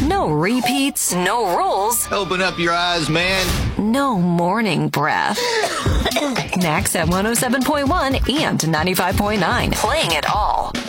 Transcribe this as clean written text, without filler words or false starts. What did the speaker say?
No repeats, no rules, Open up your eyes, man. no morning breath. Max at 107.1 and 95.9. Playing it all.